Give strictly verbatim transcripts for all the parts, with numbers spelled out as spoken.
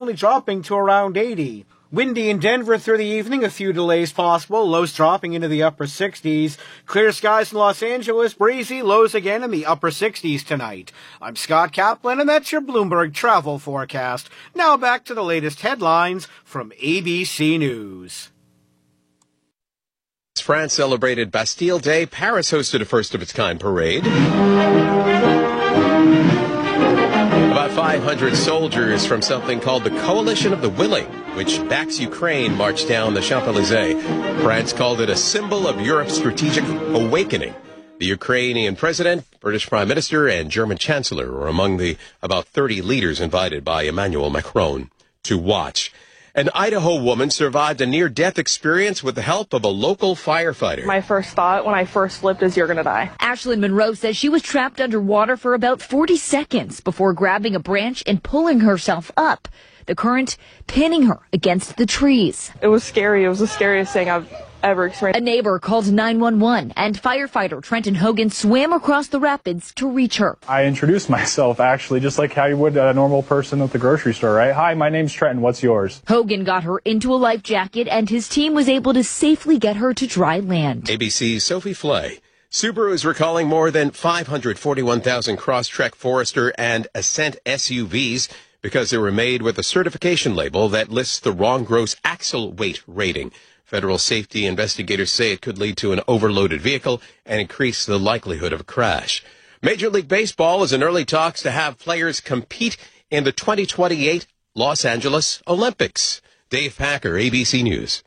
only dropping to around eighty. Windy in Denver through the evening, a few delays possible, lows dropping into the upper sixties. Clear skies in Los Angeles, breezy, lows again in the upper sixties tonight. I'm Scott Kaplan, and that's your Bloomberg travel forecast. Now back to the latest headlines from A B C News. France celebrated Bastille Day. Paris hosted a first-of-its-kind parade. About five hundred soldiers from something called the Coalition of the Willing, which backs Ukraine, marched down the Champs-Élysées. France called it a symbol of Europe's strategic awakening. The Ukrainian president, British prime minister, and German chancellor were among the about thirty leaders invited by Emmanuel Macron to watch. An Idaho woman survived a near-death experience with the help of a local firefighter. My first thought when I first slipped is, you're going to die. Ashlyn Monroe says she was trapped underwater for about forty seconds before grabbing a branch and pulling herself up, the current pinning her against the trees. It was scary. It was the scariest thing I've ever experienced. A neighbor called nine one one, and firefighter Trenton Hogan swam across the rapids to reach her. I introduced myself, actually, just like how you would a normal person at the grocery store, right? Hi, my name's Trenton. What's yours? Hogan got her into a life jacket, and his team was able to safely get her to dry land. A B C's Sophie Flay. Subaru is recalling more than five hundred forty-one thousand Crosstrek, Forester, and Ascent S U Vs because they were made with a certification label that lists the wrong gross axle weight rating. Federal safety investigators say it could lead to an overloaded vehicle and increase the likelihood of a crash. Major League Baseball is in early talks to have players compete in the twenty twenty-eight Los Angeles Olympics. Dave Packer, A B C News.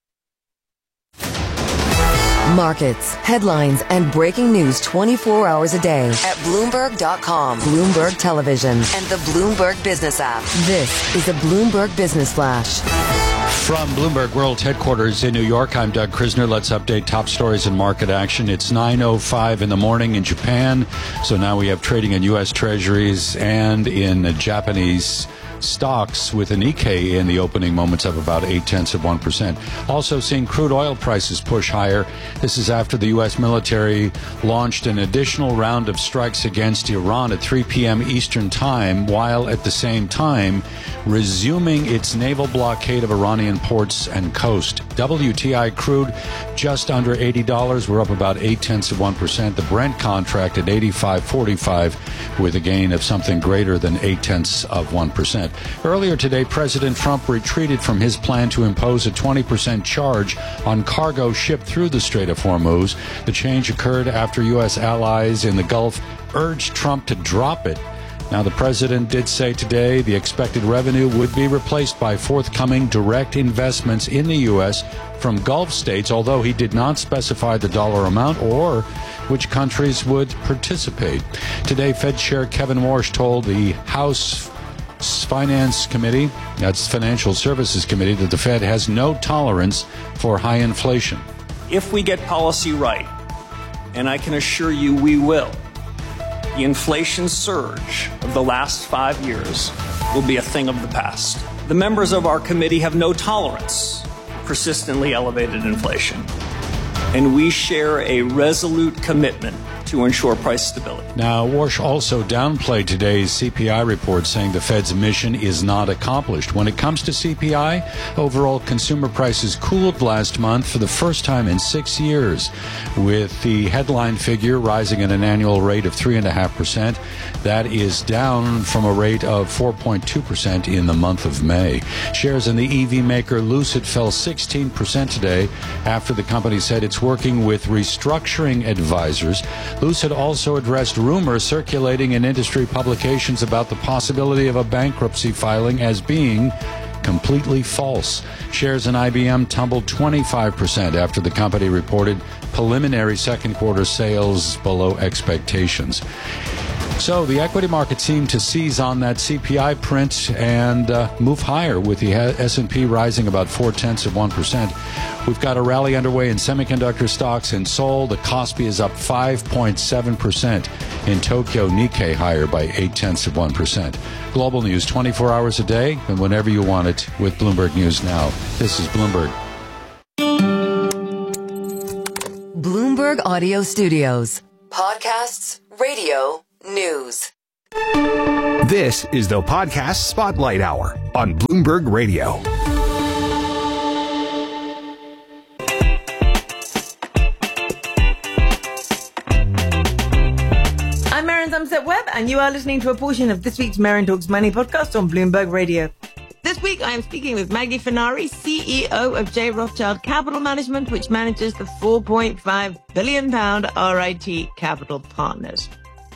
Markets, headlines, and breaking news twenty-four hours a day at Bloomberg dot com, Bloomberg Television, and the Bloomberg Business app. This is a Bloomberg Business Flash. From Bloomberg World Headquarters in New York, I'm Doug Krisner. Let's update top stories and market action. It's nine oh five in the morning in Japan. So now we have trading in U S Treasuries and in Japanese stocks, with an Nikkei in the opening moments of about eight tenths of one percent. Also seeing crude oil prices push higher. This is after the U S military launched an additional round of strikes against Iran at three p.m. Eastern Time, while at the same time resuming its naval blockade of Iranian ports and coast. W T I crude just under eighty dollars. We're up about eight tenths of one percent. The Brent contract at eighty-five forty-five with a gain of something greater than eight tenths of one percent. Earlier today, President Trump retreated from his plan to impose a twenty percent charge on cargo shipped through the Strait of Hormuz. The change occurred after U S allies in the Gulf urged Trump to drop it. Now, the president did say today the expected revenue would be replaced by forthcoming direct investments in the U S from Gulf states, although he did not specify the dollar amount or which countries would participate. Today, Fed Chair Kevin Warsh told the House Finance Committee, that's Financial Services Committee, that the Fed has no tolerance for high inflation. If we get policy right, and I can assure you we will, the inflation surge of the last five years will be a thing of the past. The members of our committee have no tolerance for persistently elevated inflation, and we share a resolute commitment to ensure price stability. Now, Warsh also downplayed today's C P I report, saying the Fed's mission is not accomplished. When it comes to C P I, overall consumer prices cooled last month for the first time in six years, with the headline figure rising at an annual rate of three point five percent. That is down from a rate of four point two percent in the month of May. Shares in the E V maker Lucid fell sixteen percent today after the company said it's working with restructuring advisors. Lucid also addressed rumors circulating in industry publications about the possibility of a bankruptcy filing as being completely false. Shares in I B M tumbled twenty-five percent after the company reported preliminary second quarter sales below expectations. So the equity market seemed to seize on that C P I print and uh, move higher, with the S and P rising about four tenths of one percent. We've got a rally underway in semiconductor stocks in Seoul. The Kospi is up five point seven percent. In Tokyo, Nikkei higher by eight tenths of one percent. Global news twenty-four hours a day and whenever you want it with Bloomberg News Now. This is Bloomberg. Bloomberg Audio Studios. Podcasts, radio, news. This is the Podcast Spotlight Hour on Bloomberg Radio. I'm Marion Somerset-Webb, and you are listening to a portion of this week's Marion Talks Money podcast on Bloomberg Radio. This week, I am speaking with Maggie Fenari, C E O of J. Rothschild Capital Management, which manages the four point five billion pound R I T Capital Partners.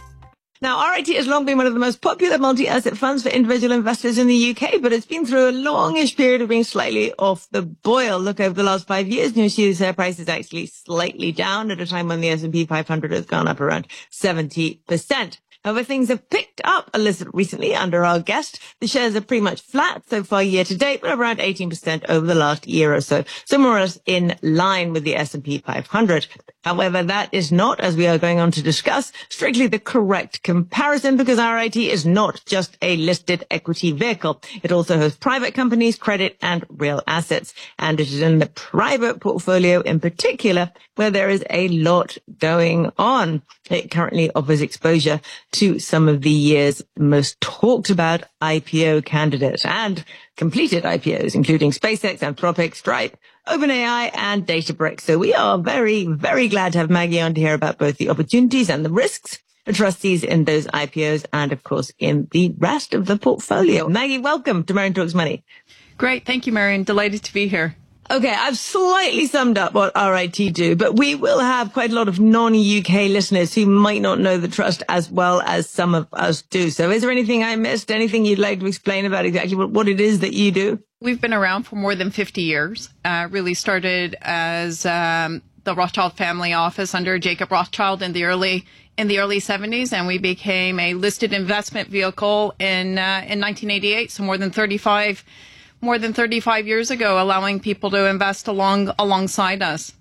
Now, R I T has long been one of the most popular multi-asset funds for individual investors in the U K, but it's been through a longish period of being slightly off the boil. Look, over the last five years, new issue share price is actually slightly down at a time when the S and P five hundred has gone up around seventy percent. However, things have picked up a little recently under our guest. The shares are pretty much flat so far year to date, but around eighteen percent over the last year or so. So more or less in line with the S and P five hundred. However, that is not, as we are going on to discuss, strictly the correct comparison, because R I T is not just a listed equity vehicle. It also has private companies, credit, and real assets. And it is in the private portfolio in particular where there is a lot going on. It currently offers exposure to some of the year's most talked about I P O candidates and completed I P Os, including SpaceX, Anthropic, Stripe, OpenAI, and Databricks. So we are very, very glad to have Maggie on to hear about both the opportunities and the risks for trustees in those I P Os and, of course, in the rest of the portfolio. Maggie, welcome to Marion Talks Money. Great. Thank you, Marion. Delighted to be here. Okay, I've slightly summed up what R I T do, but we will have quite a lot of non-U K listeners who might not know the trust as well as some of us do. So is there anything I missed, anything you'd like to explain about exactly what, what it is that you do? We've been around for more than fifty years, uh, really started as um, the Rothschild family office under Jacob Rothschild in the early in the early seventies, and we became a listed investment vehicle in uh, in nineteen eighty-eight, so more than thirty-five more than thirty-five years ago, allowing people to invest along alongside us.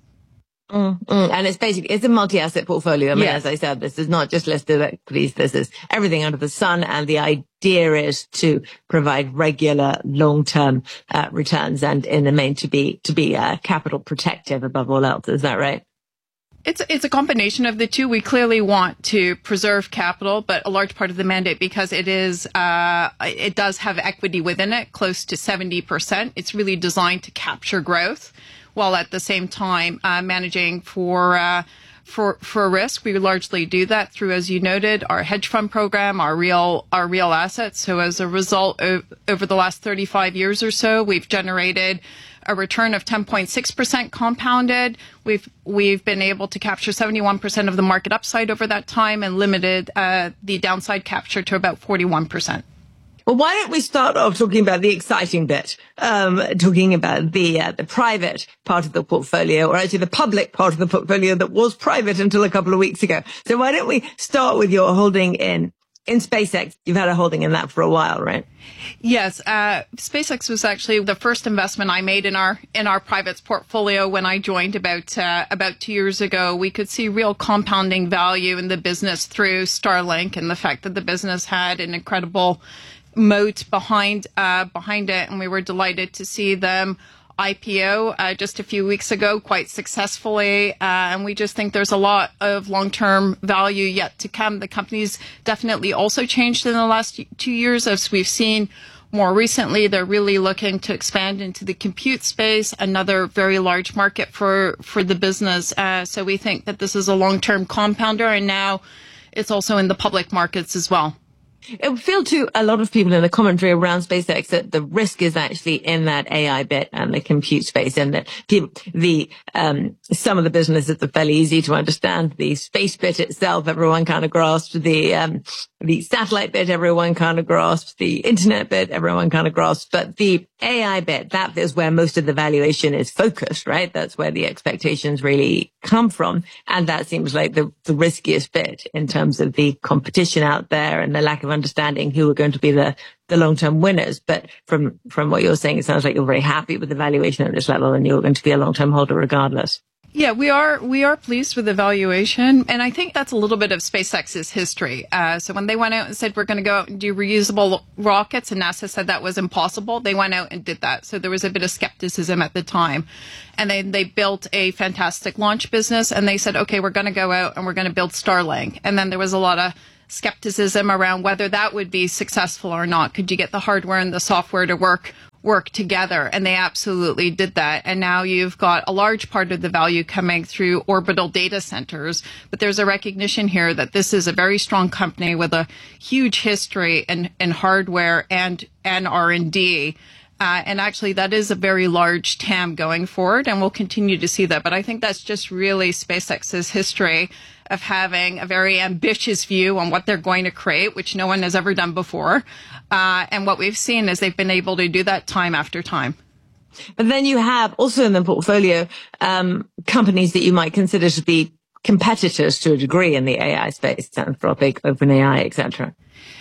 Mm, mm. And it's basically, it's a multi-asset portfolio. I mean, Yes. as I said, this is not just listed equities. This is everything under the sun. And the idea is to provide regular long-term uh, returns and in the main to be, to be uh, capital protective above all else. Is that right? It's it's a combination of the two. We clearly want to preserve capital, but a large part of the mandate, because it is uh, it does have equity within it, close to seventy percent. It's really designed to capture growth, while at the same time uh, managing for uh, for for risk. We largely do that through, as you noted, our hedge fund program, our real our real assets. So as a result, o- over the last thirty-five years or so, we've generated a return of ten point six percent compounded. We've we've been able to capture seventy-one percent of the market upside over that time and limited uh, the downside capture to about forty-one percent. Well, why don't we start off talking about the exciting bit, um, talking about the uh, the private part of the portfolio, or actually the public part of the portfolio that was private until a couple of weeks ago. So why don't we start with your holding in in SpaceX? You've had a holding in that for a while, right? Yes, uh, SpaceX was actually the first investment I made in our in our privates portfolio when I joined about uh, about two years ago. We could see real compounding value in the business through Starlink and the fact that the business had an incredible moat behind uh, behind it, and we were delighted to see them I P O uh, just a few weeks ago quite successfully, uh, and we just think there's a lot of long-term value yet to come. The company's definitely also changed in the last two years, as we've seen more recently. They're really looking to expand into the compute space, another very large market for for the business. Uh, so we think that this is a long-term compounder, and now it's also in the public markets as well. It would feel to a lot of people in the commentary around SpaceX that the risk is actually in that A I bit and the compute space, and that people, the um some of the businesses are fairly easy to understand. The space bit itself, everyone kind of grasps. The um the satellite bit, everyone kind of grasps. The internet bit, everyone kind of grasps. But the A I bit, that is where most of the valuation is focused, right? That's where the expectations really come from, and that seems like the the riskiest bit in terms of the competition out there and the lack of understanding who are going to be the, the long-term winners. But from, from what you're saying, it sounds like you're very happy with the valuation at this level and you're going to be a long-term holder regardless. Yeah, we are we are pleased with the valuation, and I think that's a little bit of SpaceX's history. Uh, so when they went out and said we're going to go out and do reusable rockets, and NASA said that was impossible, they went out and did that. So there was a bit of skepticism at the time, and then they built a fantastic launch business, and they said, okay, we're going to go out and we're going to build Starlink, and then there was a lot of skepticism around whether that would be successful or not. Could you get the hardware and the software to work work together? And they absolutely did that. And now you've got a large part of the value coming through orbital data centers. But there's a recognition here that this is a very strong company with a huge history in, in hardware and, and R and D. Uh, and actually, that is a very large T A M going forward, and we'll continue to see that. But I think that's just really SpaceX's history of having a very ambitious view on what they're going to create, which no one has ever done before. Uh, and what we've seen is they've been able to do that time after time. But then you have also in the portfolio um, companies that you might consider to be competitors to a degree in the A I space, Anthropic, OpenAI, et cetera.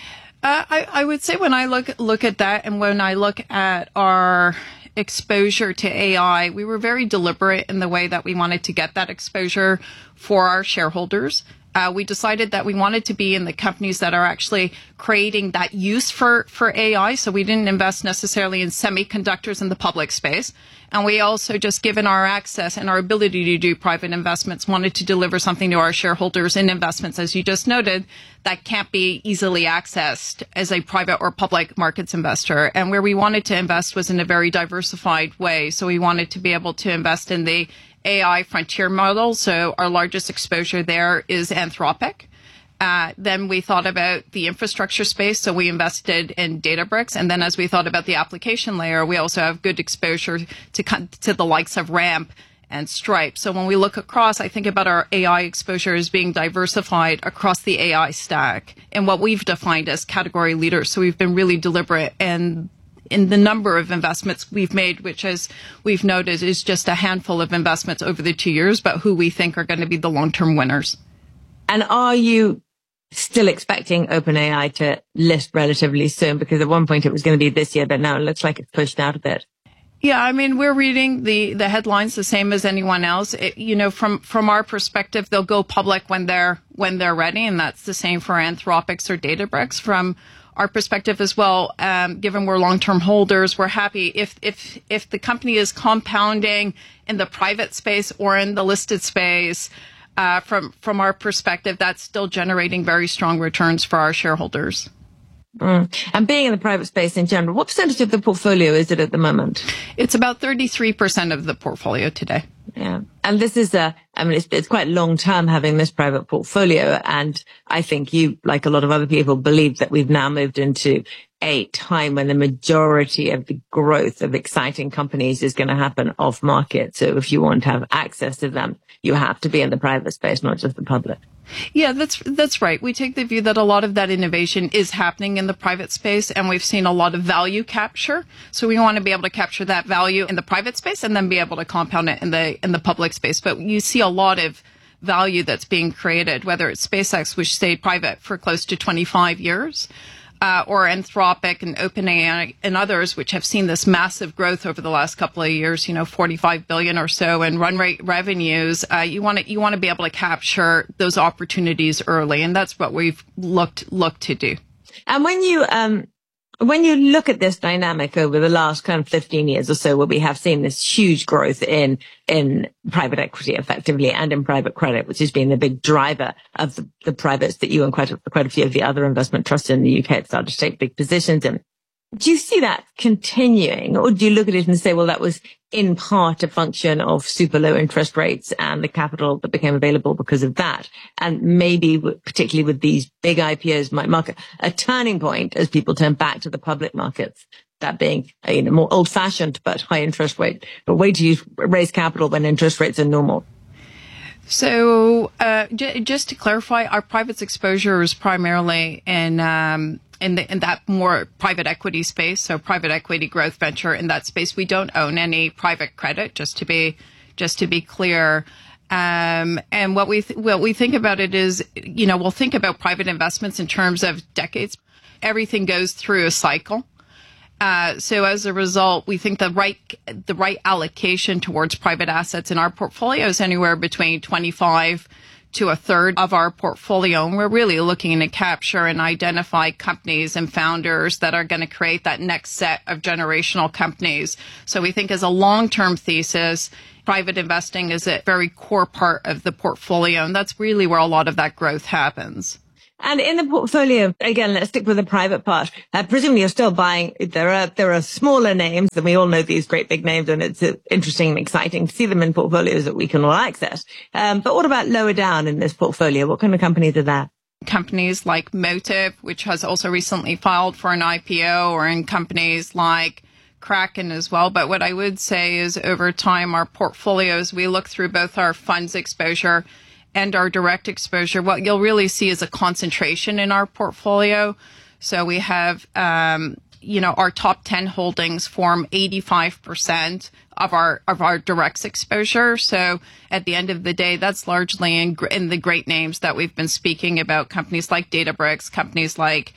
Uh, I, I would say when I look look at that, and when I look at our exposure to A I, we were very deliberate in the way that we wanted to get that exposure for our shareholders. Uh, we decided that we wanted to be in the companies that are actually creating that use for, for A I. So we didn't invest necessarily in semiconductors in the public space. And we also, just given our access and our ability to do private investments, wanted to deliver something to our shareholders in investments, as you just noted, that can't be easily accessed as a private or public markets investor. And where we wanted to invest was in a very diversified way. So we wanted to be able to invest in the A I frontier model. So our largest exposure there is Anthropic. Uh, then we thought about the infrastructure space, so we invested in Databricks. And then as we thought about the application layer, we also have good exposure to to the likes of Ramp and Stripe. So when we look across, I think about our A I exposure as being diversified across the A I stack and what we've defined as category leaders. So we've been really deliberate and in the number of investments we've made, which, as we've noted, is just a handful of investments over the two years, but who we think are going to be the long-term winners. And are you still expecting OpenAI to list relatively soon? Because at one point it was going to be this year, but now it looks like it's pushed out a bit. Yeah, I mean, we're reading the, the headlines the same as anyone else. It, you know, from, from our perspective, they'll go public when they're, when they're ready. And that's the same for Anthropic or Databricks. From our perspective as well, um, given we're long-term holders, we're happy if, if, if the company is compounding in the private space or in the listed space. Uh, from from our perspective, that's still generating very strong returns for our shareholders. Mm. And being in the private space in general, what percentage of the portfolio is it at the moment? It's about thirty-three percent of the portfolio today. Yeah. And this is a, I mean, it's, it's quite long term having this private portfolio. And I think you, like a lot of other people, believe that we've now moved into a time when the majority of the growth of exciting companies is going to happen off market. So if you want to have access to them, you have to be in the private space, not just the public. Yeah, that's that's right. We take the view that a lot of that innovation is happening in the private space, and we've seen a lot of value capture. So we want to be able to capture that value in the private space and then be able to compound it in the in the public space. But you see a lot of value that's being created, whether it's SpaceX, which stayed private for close to twenty-five years, uh, or Anthropic and OpenAI and others, which have seen this massive growth over the last couple of years, you know, forty-five billion or so in run rate revenues. Uh, you want to, you want to be able to capture those opportunities early. And that's what we've looked, looked to do. And when you, um, when you look at this dynamic over the last kind of fifteen years or so, where we have seen this huge growth in, in private equity effectively and in private credit, which has been the big driver of the, the privates that you and quite a, quite a few of the other investment trusts in the U K have started to take big positions in. Do you see that continuing, or do you look at it and say, well, that was in part a function of super low interest rates and the capital that became available because of that? And maybe particularly with these big I P Os might mark a turning point as people turn back to the public markets, that being a you know, more old fashioned but high interest rate, but way to use, raise capital when interest rates are normal. So uh, j- just to clarify, our privates exposure is primarily in um, in, the, in that more private equity space, so private equity growth venture in that space. We don't own any private credit, just to be just to be clear. Um, and what we th- what we think about it is, you know, we'll think about private investments in terms of decades. Everything goes through a cycle. Uh, so as a result, we think the right the right allocation towards private assets in our portfolio is anywhere between twenty-five to a third of our portfolio. And we're really looking to capture and identify companies and founders that are going to create that next set of generational companies. So we think as a long-term thesis, private investing is a very core part of the portfolio. And that's really where a lot of that growth happens. And in the portfolio, again, let's stick with the private part. Uh, presumably you're still buying, there are, there are smaller names, and we all know these great big names, and it's uh, interesting and exciting to see them in portfolios that we can all access. Um, but what about lower down in this portfolio? What kind of companies are there? Companies like Motive, which has also recently filed for an I P O, or in companies like Kraken as well. But what I would say is over time, our portfolios, we look through both our funds exposure and our direct exposure. What you'll really see is a concentration in our portfolio. So we have, um, you know, our top ten holdings form eighty-five percent of our, of our direct exposure. So at the end of the day, that's largely in, in the great names that we've been speaking about, companies like Databricks, companies like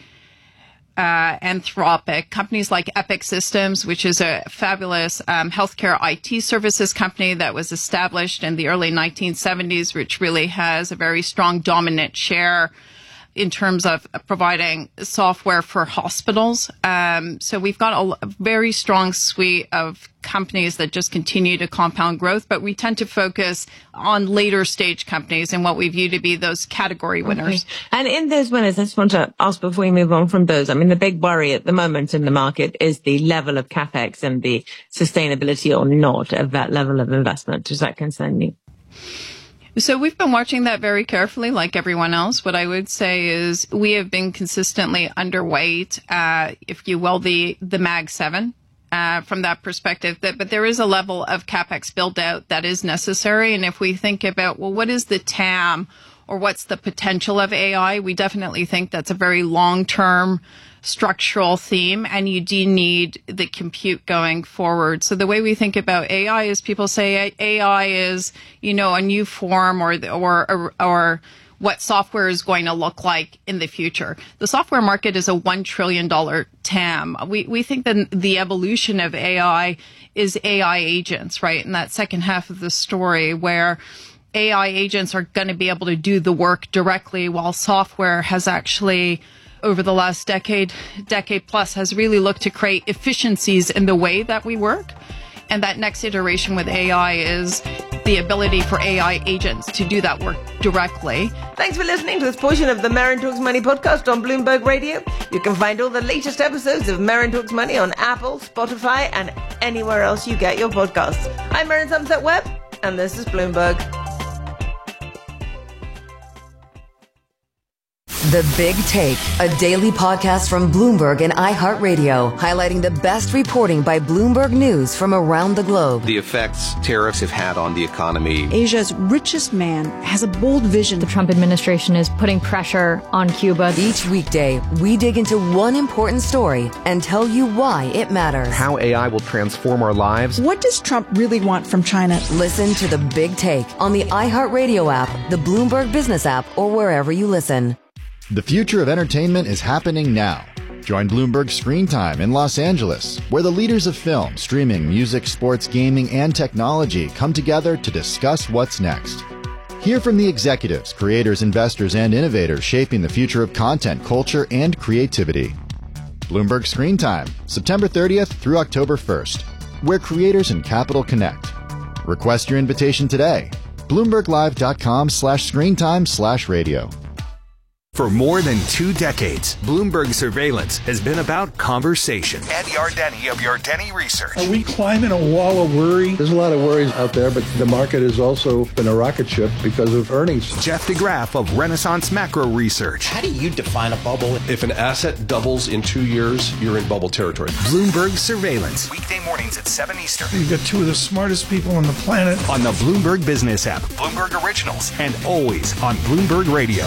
Uh, Anthropic, companies like Epic Systems, which is a fabulous um, healthcare I T services company that was established in the early nineteen seventies, which really has a very strong dominant share in terms of providing software for hospitals. Um, so we've got a, a very strong suite of companies that just continue to compound growth, but we tend to focus on later stage companies and what we view to be those category winners. Okay. And in those winners, I just want to ask before we move on from those, I mean, the big worry at the moment in the market is the level of CapEx and the sustainability or not of that level of investment. Does that concern you? So we've been watching that very carefully, like everyone else. What I would say is we have been consistently underweight, uh, if you will, the, the Mag seven. Uh, from that perspective, that, but there is a level of CapEx build out that is necessary. And if we think about, well, what is the T A M or what's the potential of A I? We definitely think that's a very long-term structural theme, and you do need the compute going forward. So the way we think about A I is people say A I is, you know, a new form or, or, or, or what software is going to look like in the future. The software market is a one trillion dollars T A M. We, we think that the evolution of A I is A I agents, right? In that second half of the story where A I agents are going to be able to do the work directly, while software has actually, over the last decade, decade plus, has really looked to create efficiencies in the way that we work. And that next iteration with A I is the ability for A I agents to do that work directly. Thanks for listening to this portion of the Marin Talks Money podcast on Bloomberg Radio. You can find all the latest episodes of Marin Talks Money on Apple, Spotify, and anywhere else you get your podcasts. I'm Marin Somerset Webb, and this is Bloomberg. The Big Take, a daily podcast from Bloomberg and iHeartRadio, highlighting the best reporting by Bloomberg News from around the globe. The effects tariffs have had on the economy. Asia's richest man has a bold vision. The Trump administration is putting pressure on Cuba. Each weekday, we dig into one important story and tell you why it matters. How A I will transform our lives. What does Trump really want from China? Listen to The Big Take on the iHeartRadio app, the Bloomberg Business app, or wherever you listen. The future of entertainment is happening now. Join Bloomberg Screen Time in Los Angeles, where the leaders of film, streaming, music, sports, gaming, and technology come together to discuss what's next. Hear from the executives, creators, investors, and innovators shaping the future of content, culture, and creativity. Bloomberg Screen Time, September thirtieth through October first, where creators and capital connect. Request your invitation today. BloombergLive.com slash screentime slash radio. For more than two decades, Bloomberg Surveillance has been about conversation. Ed Yardeni of Yardeni Research. Are we climbing a wall of worry? There's a lot of worries out there, but the market has also been a rocket ship because of earnings. Jeff DeGraff of Renaissance Macro Research. How do you define a bubble? If an asset doubles in two years, you're in bubble territory. Bloomberg Surveillance. Weekday mornings at seven Eastern. You've got two of the smartest people on the planet. On the Bloomberg Business app, Bloomberg Originals, and always on Bloomberg Radio.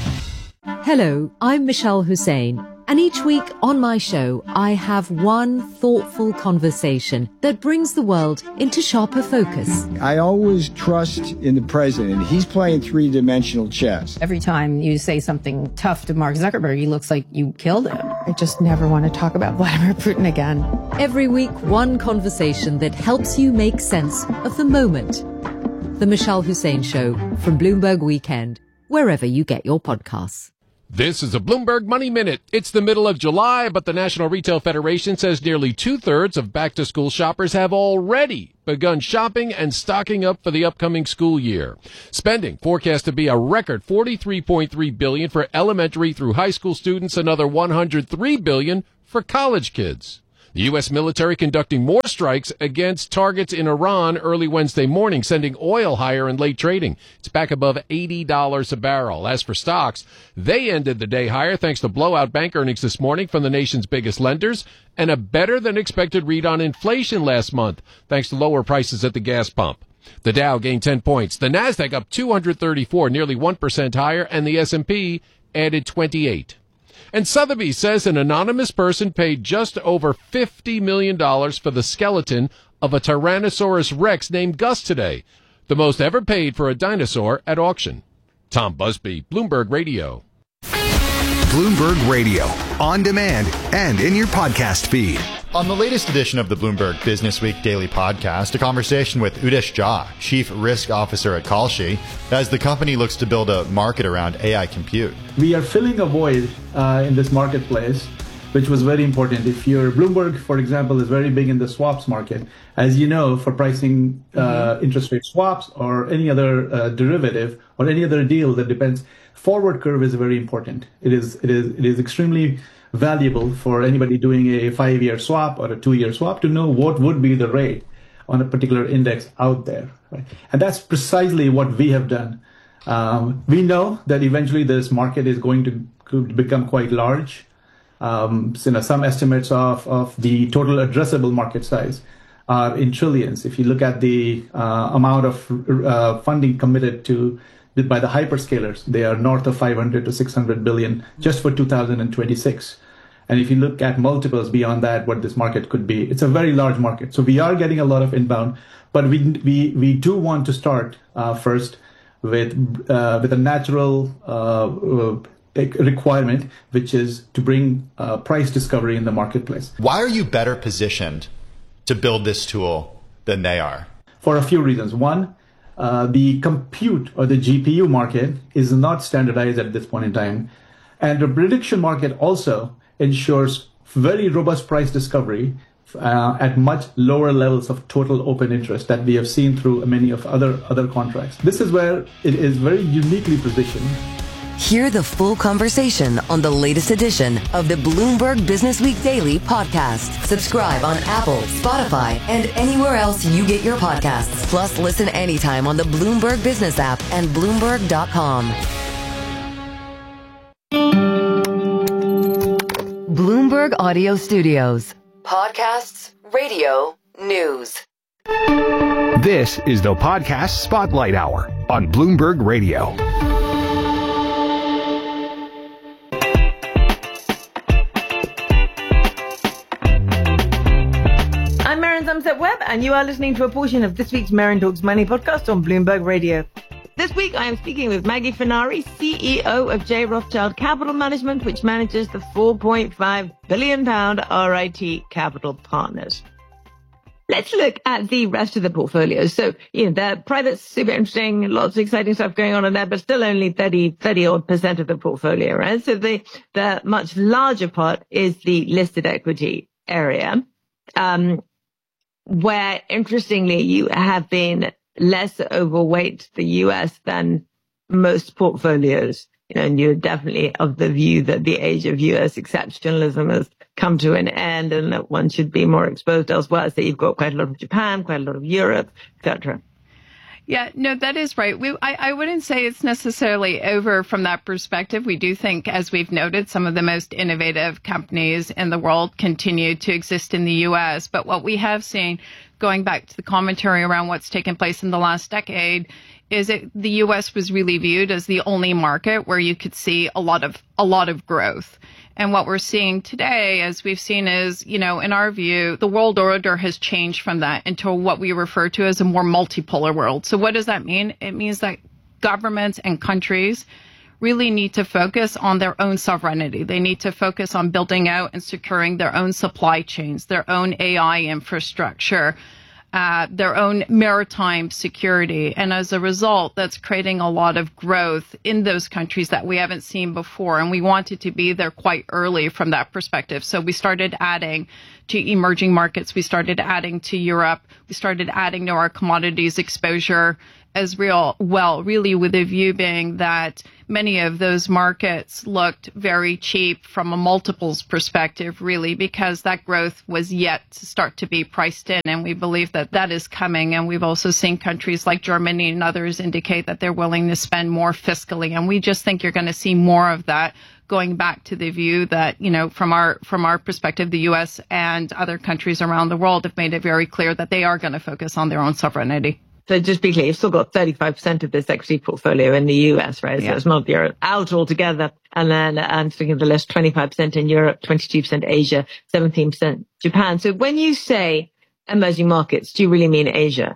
Hello, I'm Michelle Hussein, and each week on my show, I have one thoughtful conversation that brings the world into sharper focus. I always trust in the president. He's playing three-dimensional chess. Every time you say something tough to Mark Zuckerberg, he looks like you killed him. I just never want to talk about Vladimir Putin again. Every week, one conversation that helps you make sense of the moment. The Michelle Hussein Show from Bloomberg Weekend, wherever you get your podcasts. This is a Bloomberg Money Minute. It's the middle of July, but the National Retail Federation says nearly two-thirds of back-to-school shoppers have already begun shopping and stocking up for the upcoming school year. Spending forecast to be a record forty-three point three billion dollars for elementary through high school students, another one hundred three billion dollars for college kids. The U S military conducting more strikes against targets in Iran early Wednesday morning, sending oil higher in late trading. It's back above eighty dollars a barrel. As for stocks, they ended the day higher thanks to blowout bank earnings this morning from the nation's biggest lenders and a better-than-expected read on inflation last month, thanks to lower prices at the gas pump. The Dow gained ten points. The Nasdaq up two hundred thirty-four, nearly one percent higher, and the S and P added twenty-eight. And Sotheby's says an anonymous person paid just over fifty million dollars for the skeleton of a Tyrannosaurus Rex named Gus today, the most ever paid for a dinosaur at auction. Tom Busby, Bloomberg Radio. Bloomberg Radio, on demand and in your podcast feed. On the latest edition of the Bloomberg Business Week Daily Podcast, a conversation with Udesh Jha, Chief Risk Officer at Kalshi, as the company looks to build a market around A I compute. We are filling a void uh, in this marketplace, which was very important. If you're Bloomberg, for example, is very big in the swaps market. As you know, for pricing uh, mm-hmm. interest rate swaps or any other uh, derivative or any other deal that depends, forward curve is very important. It is it is it is extremely valuable for anybody doing a five-year swap or a two-year swap to know what would be the rate on a particular index out there, right? And that's precisely what we have done. Um, we know that eventually this market is going to, to become quite large. Um, so, you know, some estimates of, of the total addressable market size are in trillions. If you look at the uh, amount of uh, funding committed to by the hyperscalers, they are north of five hundred to six hundred billion just for two thousand twenty-six. And if you look at multiples beyond that, what this market could be, it's a very large market. So we are getting a lot of inbound, but we we we do want to start uh, first with uh, with a natural uh, requirement, which is to bring uh, price discovery in the marketplace. Why are you better positioned to build this tool than they are? For a few reasons. One, Uh, the compute or the G P U market is not standardized at this point in time. And the prediction market also ensures very robust price discovery uh, at much lower levels of total open interest that we have seen through many of other, other contracts. This is where it is very uniquely positioned. Hear the full conversation on the latest edition of the Bloomberg Business Week Daily Podcast. Subscribe on Apple, Spotify, and anywhere else you get your podcasts. Plus, listen anytime on the Bloomberg Business app and Bloomberg dot com. Bloomberg Audio Studios. Podcasts, radio, news. This is the Podcast Spotlight Hour on Bloomberg Radio. I'm Maren Zumset-Webb, and you are listening to a portion of this week's Maren Talks Money podcast on Bloomberg Radio. This week, I am speaking with Maggie Fenari, C E O of J. Rothschild Capital Management, which manages the four point five billion pound R I T Capital Partners. Let's look at the rest of the portfolio. So, you know, the private's super interesting, lots of exciting stuff going on in there, but still only thirty, thirty odd percent of the portfolio, right? So the, the much larger part is the listed equity area. Um, where, interestingly, you have been less overweight the U S than most portfolios. You know, and you're definitely of the view that the age of U S exceptionalism has come to an end and that one should be more exposed elsewhere. So you've got quite a lot of Japan, quite a lot of Europe, et cetera. Yeah, no, that is right. We, I, I wouldn't say it's necessarily over from that perspective. We do think, as we've noted, some of the most innovative companies in the world continue to exist in the U S. But what we have seen, going back to the commentary around what's taken place in the last decade, is that the U S was really viewed as the only market where you could see a lot of a lot of growth. And what we're seeing today, as we've seen, is, you know, in our view, the world order has changed from that into what we refer to as a more multipolar world. So what does that mean? It means that governments and countries really need to focus on their own sovereignty. They need to focus on building out and securing their own supply chains, their own A I infrastructure, uh, their own maritime security. And as a result, that's creating a lot of growth in those countries that we haven't seen before. And we wanted to be there quite early from that perspective. So we started adding to emerging markets. We started adding to Europe. We started adding to our commodities exposure as real well, really with a view being that many of those markets looked very cheap from a multiples perspective, really, because that growth was yet to start to be priced in. And we believe that that is coming. And we've also seen countries like Germany and others indicate that they're willing to spend more fiscally. And we just think you're going to see more of that, going back to the view that, you know, from our from our perspective, the U S and other countries around the world have made it very clear that they are going to focus on their own sovereignty. So just be clear, you've still got thirty-five percent of this equity portfolio in the U S, right? Yeah. So it's not you're out altogether. And then, and speaking of the list, twenty-five percent in Europe, twenty-two percent Asia, seventeen percent Japan. So when you say emerging markets, do you really mean Asia?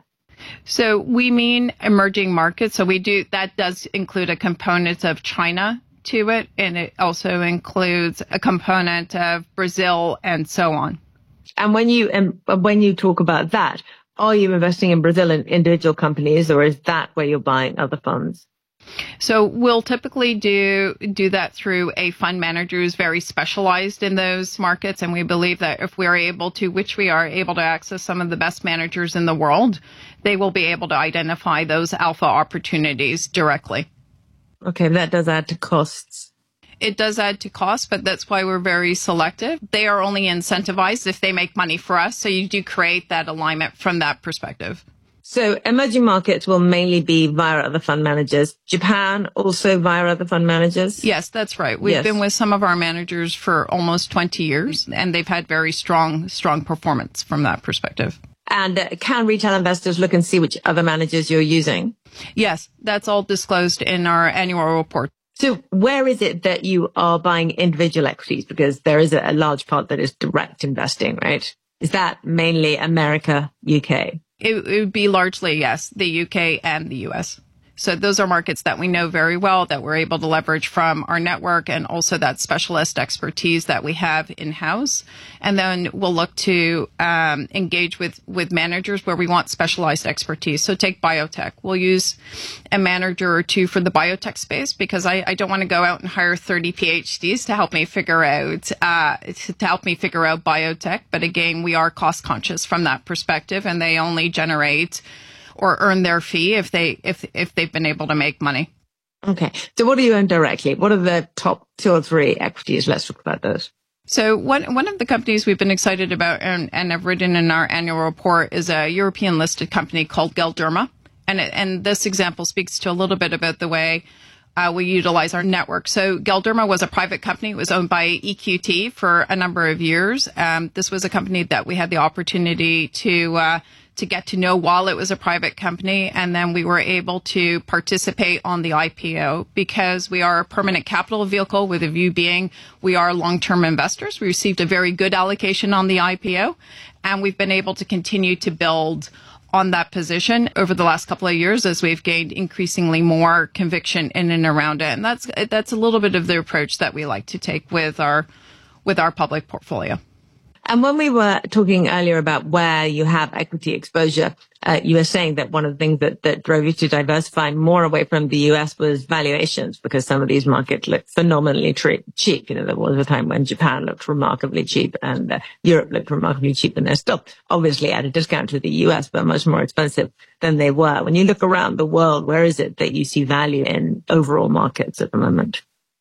So we mean emerging markets. So we do, that does include a component of China to it. And it also includes a component of Brazil and so on. And when you, and when you talk about that, are you investing in Brazil in individual companies, or is that where you're buying other funds? So we'll typically do do that through a fund manager who's very specialized in those markets. And we believe that if we are able to, which we are able to access some of the best managers in the world, they will be able to identify those alpha opportunities directly. Okay, that does add to costs. It does add to cost, but that's why we're very selective. They are only incentivized if they make money for us. So you do create that alignment from that perspective. So emerging markets will mainly be via other fund managers. Japan also via other fund managers? Yes, that's right. We've yes. been with some of our managers for almost twenty years, and they've had very strong, strong performance from that perspective. And uh, can retail investors look and see which other managers you're using? Yes, that's all disclosed in our annual report. So where is it that you are buying individual equities? Because there is a, a large part that is direct investing, right? Is that mainly America, U K? It, it would be largely, yes, the U K and the U S. So those are markets that we know very well, that we're able to leverage from our network, and also that specialist expertise that we have in-house. And then we'll look to um, engage with, with managers where we want specialized expertise. So take biotech. We'll use a manager or two for the biotech space, because I, I don't want to go out and hire thirty PhDs to help me figure out uh, to help me figure out biotech. But again, we are cost conscious from that perspective, and they only generate or earn their fee if they if if they've been able to make money. Okay. So what do you own directly? What are the top two or three equities? Let's talk about those. So one one of the companies we've been excited about and, and have written in our annual report is a European listed company called Galderma. And it, and this example speaks to a little bit about the way uh, we utilize our network. So Galderma was a private company. It was owned by E Q T for a number of years. Um, this was a company that we had the opportunity to uh, to get to know while it was a private company. And then we were able to participate on the I P O because we are a permanent capital vehicle, with a view being we are long-term investors. We received a very good allocation on the I P O, and we've been able to continue to build on that position over the last couple of years as we've gained increasingly more conviction in and around it. And that's that's a little bit of the approach that we like to take with our with our public portfolio. And when we were talking earlier about where you have equity exposure, uh, you were saying that one of the things that, that drove you to diversify more away from the U S was valuations, because some of these markets look phenomenally tre- cheap. You know, there was a time when Japan looked remarkably cheap and uh, Europe looked remarkably cheap, and they're still obviously at a discount to the U S, but much more expensive than they were. When you look around the world, where is it that you see value in overall markets at the moment?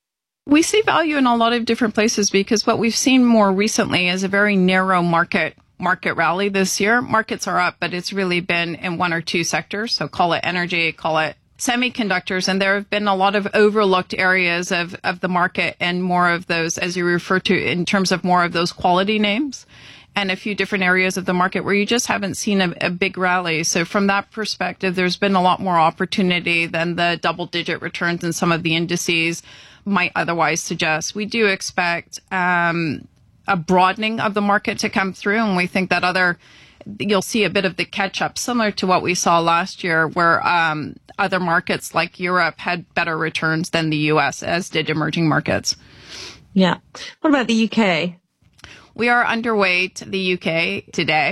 We see value in a lot of different places, because what we've seen more recently is a very narrow market market rally this year. Markets are up, but it's really been in one or two sectors. So call it energy, call it semiconductors. And there have been a lot of overlooked areas of, of the market, and more of those, as you refer to, in terms of more of those quality names, and a few different areas of the market where you just haven't seen a, a big rally. So from that perspective, there's been a lot more opportunity than the double digit returns in some of the indices might otherwise suggest. We do expect um, a broadening of the market to come through, and we think that other, you'll see a bit of the catch up, similar to what we saw last year, where um, other markets like Europe had better returns than the U S, as did emerging markets. Yeah. What about the U K? We are underweight the U K today.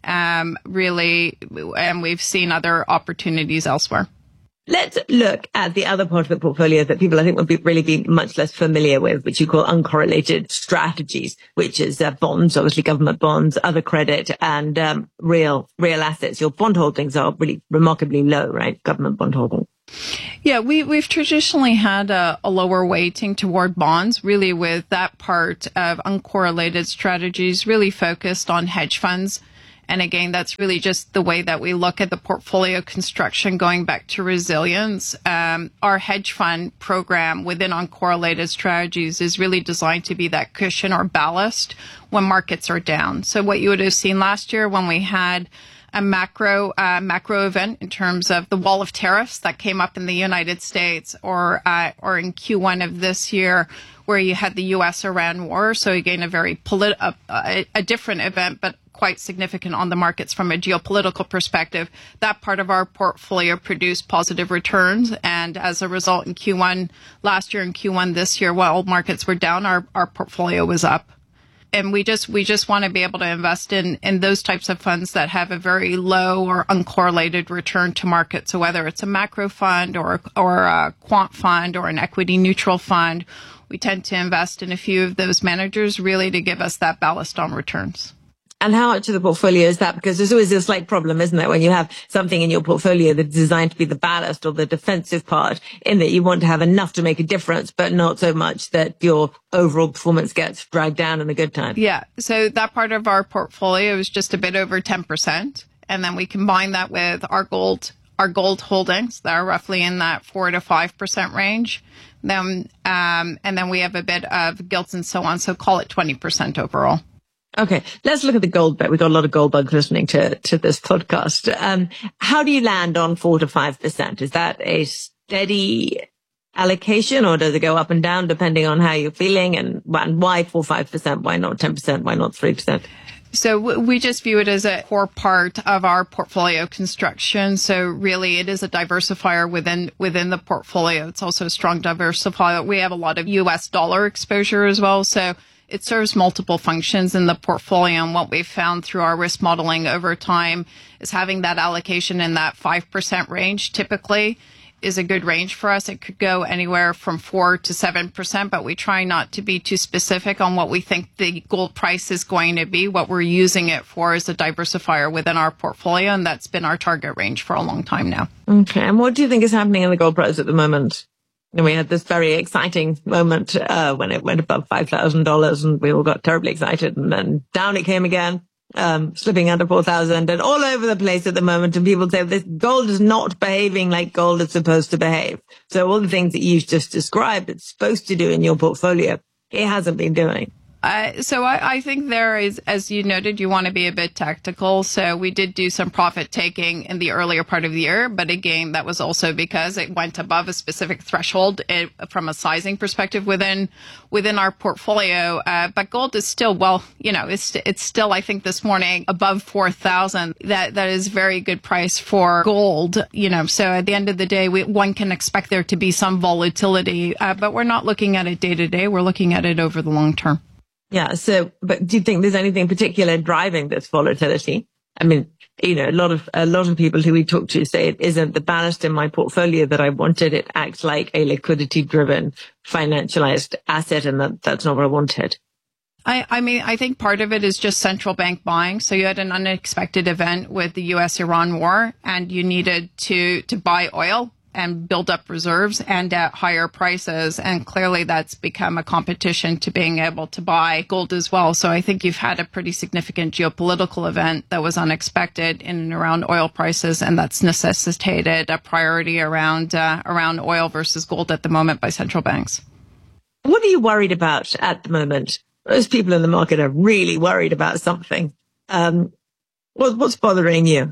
um, really, and we've seen other opportunities elsewhere. Let's look at the other part of the portfolio that people I think would be really be much less familiar with, which you call uncorrelated strategies, which is uh, bonds, obviously government bonds, other credit, and um, real real assets. Your bond holdings are really remarkably low, right? Government bond holdings. Yeah, we, we've traditionally had a, a lower weighting toward bonds, really with that part of uncorrelated strategies really focused on hedge funds. And again, that's really just the way that we look at the portfolio construction going back to resilience. Um, our hedge fund program within uncorrelated strategies is really designed to be that cushion or ballast when markets are down. So what you would have seen last year when we had a macro uh, macro event in terms of the wall of tariffs that came up in the United States, or uh, or in Q one of this year, where you had the U S Iran war. So again, a very polit- a, a, a different event, but quite significant on the markets from a geopolitical perspective. That part of our portfolio produced positive returns. And as a result, in Q one last year and Q one this year, while markets were down, our, our portfolio was up. And we just we just want to be able to invest in, in those types of funds that have a very low or uncorrelated return to market. So whether it's a macro fund or, or a quant fund or an equity neutral fund, we tend to invest in a few of those managers really to give us that ballast on returns. And how much of the portfolio is that? Because there's always a slight problem, isn't there, when you have something in your portfolio that's designed to be the ballast or the defensive part, in that you want to have enough to make a difference, but not so much that your overall performance gets dragged down in the good times. Yeah. So that part of our portfolio is just a bit over ten percent. And then we combine that with our gold, our gold holdings that are roughly in that four to five percent range. Then, um, and then we have a bit of gilts and so on. So call it twenty percent overall. Okay, let's look at the gold bet. We've got a lot of gold bugs listening to, to this podcast. Um, how do you land on four to five percent? Is that a steady allocation, or does it go up and down depending on how you're feeling? And, and why four, five percent? Why not ten percent? Why not three percent? So we just view it as a core part of our portfolio construction. So really it is a diversifier within within the portfolio. It's also a strong diversifier. We have a lot of U S dollar exposure as well. So it serves multiple functions in the portfolio. And what we've found through our risk modeling over time is having that allocation in that five percent range typically is a good range for us. It could go anywhere from four to seven percent, but we try not to be too specific on what we think the gold price is going to be. What we're using it for is a diversifier within our portfolio, and that's been our target range for a long time now. Okay. And what do you think is happening in the gold price at the moment? And we had this very exciting moment uh, when it went above five thousand dollars, and we all got terribly excited, and then down it came again, um, slipping under four thousand, and all over the place at the moment. And people say this gold is not behaving like gold is supposed to behave. So all the things that you just described, it's supposed to do in your portfolio, it hasn't been doing. Uh, so I, I think there is, as you noted, you want to be a bit tactical. So we did do some profit taking in the earlier part of the year. But again, that was also because it went above a specific threshold it, from a sizing perspective within within our portfolio. Uh, but gold is still, well, you know, it's it's still, I think this morning, above four thousand. That That is very good price for gold, you know. So at the end of the day, we, one can expect there to be some volatility. Uh, but we're not looking at it day to day. We're looking at it over the long term. Yeah. So, but do you think there's anything particular driving this volatility? I mean, you know, a lot of, a lot of people who we talk to say it isn't the ballast in my portfolio that I wanted. It acts like a liquidity driven financialized asset, and that, that's not what I wanted. I, I mean, I think part of it is just central bank buying. So you had an unexpected event with the U S Iran war, and you needed to, to buy oil and build up reserves and at higher prices. And clearly that's become a competition to being able to buy gold as well. So I think you've had a pretty significant geopolitical event that was unexpected in and around oil prices. And that's necessitated a priority around, uh, around oil versus gold at the moment by central banks. What are you worried about at the moment? Most people in the market are really worried about something. Um, what, what's bothering you?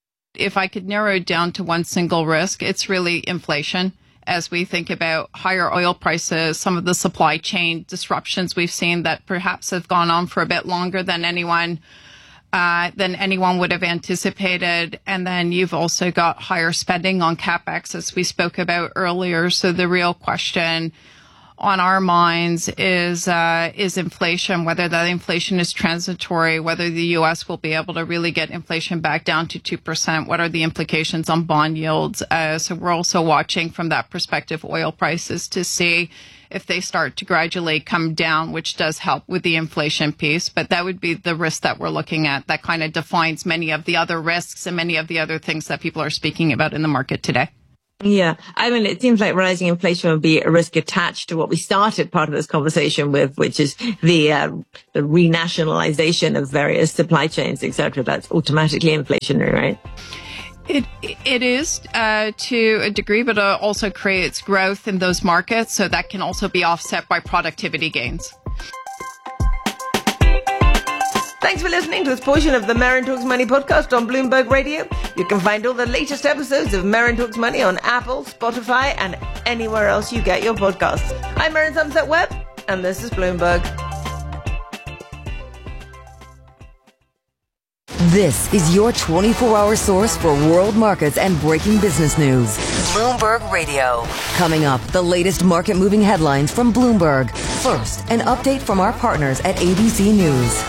If I could narrow it down to one single risk, it's really inflation. As we think about higher oil prices, some of the supply chain disruptions we've seen that perhaps have gone on for a bit longer than anyone uh, than anyone would have anticipated. And then you've also got higher spending on CapEx, as we spoke about earlier. So the real question on our minds is uh, is inflation, whether that inflation is transitory, whether the U S will be able to really get inflation back down to two percent. What are the implications on bond yields? Uh, so we're also watching from that perspective oil prices to see if they start to gradually come down, which does help with the inflation piece. But that would be the risk that we're looking at. That kind of defines many of the other risks and many of the other things that people are speaking about in the market today. Yeah. I mean, it seems like rising inflation will be a risk attached to what we started part of this conversation with, which is the, uh, the renationalization of various supply chains, et cetera. That's automatically inflationary, right? It It is uh, to a degree, but uh, also creates growth in those markets. So that can also be offset by productivity gains. Thanks for listening to this portion of the Marin Talks Money podcast on Bloomberg Radio. You can find all the latest episodes of Marin Talks Money on Apple, Spotify, and anywhere else you get your podcasts. I'm Marin Sunset Webb, and this is Bloomberg. This is your twenty-four hour source for world markets and breaking business news. Bloomberg Radio. Coming up, the latest market-moving headlines from Bloomberg. First, an update from our partners at A B C News.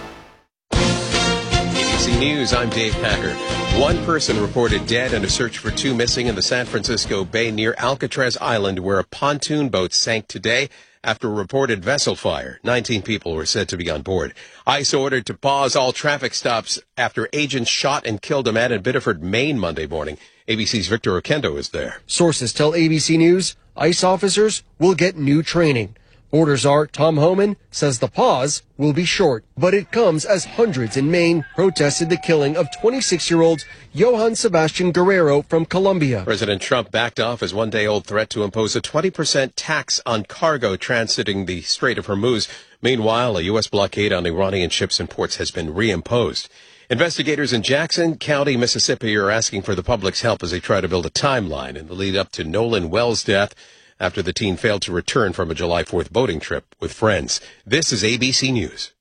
A B C News, I'm Dave Packer. One person reported dead and a search for two missing in the San Francisco Bay near Alcatraz Island, where a pontoon boat sank today after a reported vessel fire. nineteen people were said to be on board. ICE ordered to pause all traffic stops after agents shot and killed a man in Biddeford, Maine Monday morning. A B C's Victor Oquendo is there. Sources tell A B C News ICE officers will get new training. Orders are, Tom Homan says the pause will be short, but it comes as hundreds in Maine protested the killing of twenty-six-year-old Johann Sebastian Guerrero from Colombia. President Trump backed off his one-day-old threat to impose a twenty percent tax on cargo transiting the Strait of Hormuz. Meanwhile, a U S blockade on Iranian ships and ports has been reimposed. Investigators in Jackson County, Mississippi, are asking for the public's help as they try to build a timeline in the lead up to Nolan Wells' death after the teen failed to return from a July fourth boating trip with friends. This is A B C News.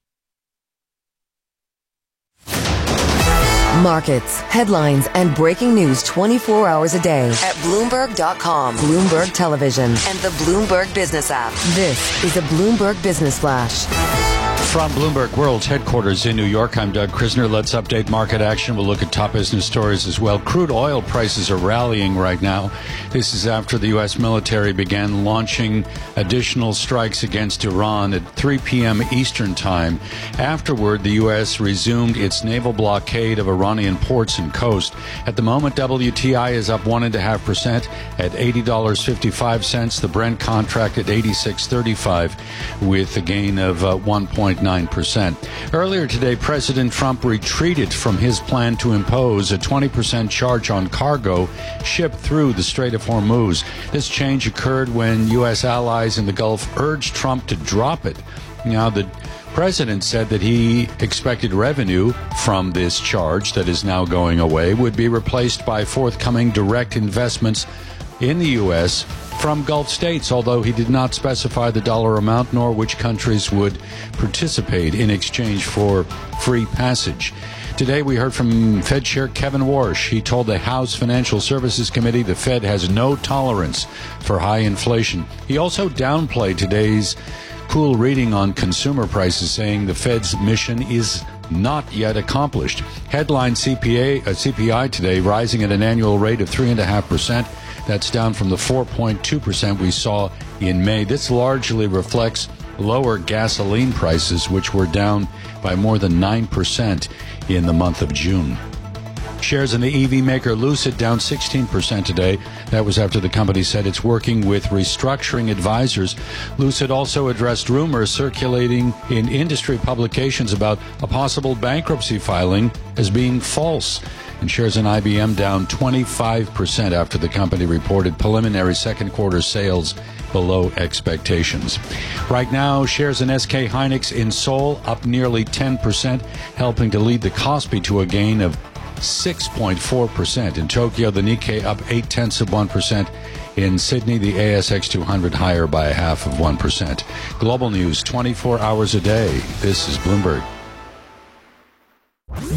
Markets, headlines, and breaking news twenty-four hours a day at Bloomberg dot com, Bloomberg Television, and the Bloomberg Business app. This is a Bloomberg Business Flash. From Bloomberg World's headquarters in New York, I'm Doug Krisner. Let's update market action. We'll look at top business stories as well. Crude oil prices are rallying right now. This is after the U S military began launching additional strikes against Iran at three p.m. Eastern Time. Afterward, the U S resumed its naval blockade of Iranian ports and coast. At the moment, W T I is up one point five percent at eighty dollars and fifty-five cents. The Brent contract at eighty-six thirty-five with a gain of uh, one point nine percent. Earlier today, President Trump retreated from his plan to impose a twenty percent charge on cargo shipped through the Strait of Hormuz. This change occurred when U S allies in the Gulf urged Trump to drop it. Now, the president said that he expected revenue from this charge that is now going away would be replaced by forthcoming direct investments in the U S from Gulf states, although he did not specify the dollar amount nor which countries would participate in exchange for free passage. Today we heard from Fed Chair Kevin Warsh. He told the House Financial Services Committee the Fed has no tolerance for high inflation. He also downplayed today's cool reading on consumer prices, saying the Fed's mission is not yet accomplished. Headline C P A, uh, C P I today rising at an annual rate of three point five percent. That's down from the four point two percent we saw in May. This largely reflects lower gasoline prices, which were down by more than nine percent in the month of June. Shares in the E V maker Lucid down sixteen percent today. That was after the company said it's working with restructuring advisors. Lucid also addressed rumors circulating in industry publications about a possible bankruptcy filing as being false. And shares in I B M down twenty-five percent after the company reported preliminary second quarter sales below expectations. Right now, shares in S K Hynix in Seoul up nearly ten percent, helping to lead the Kospi to a gain of six point four percent. In Tokyo, the Nikkei up eight tenths of one percent. In Sydney, the A S X two hundred higher by a half of one percent. Global news twenty-four hours a day. This is Bloomberg.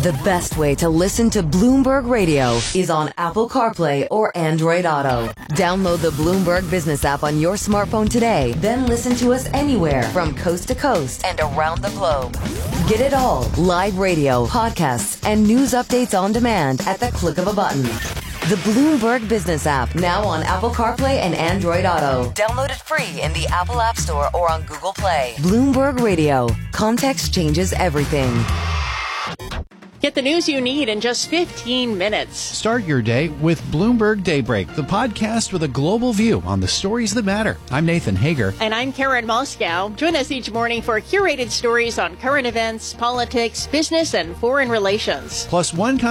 The best way to listen to Bloomberg Radio is on Apple CarPlay or Android Auto. Download the Bloomberg Business app on your smartphone today, then listen to us anywhere from coast to coast and around the globe. Get it all, live radio, podcasts, and news updates on demand at the click of a button. The Bloomberg Business app, now on Apple CarPlay and Android Auto. Download it free in the Apple App Store or on Google Play. Bloomberg Radio. Context changes everything. Get the news you need in just fifteen minutes. Start your day with Bloomberg Daybreak, the podcast with a global view on the stories that matter. I'm Nathan Hager. And I'm Karen Moscow. Join us each morning for curated stories on current events, politics, business, and foreign relations. Plus one